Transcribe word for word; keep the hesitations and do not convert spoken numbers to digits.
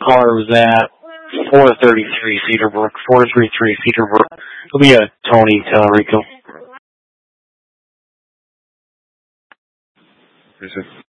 car was at four thirty-three Cedarbrook, four thirty-three Cedarbrook. It'll be a Tony Tallarico. Yes, sir.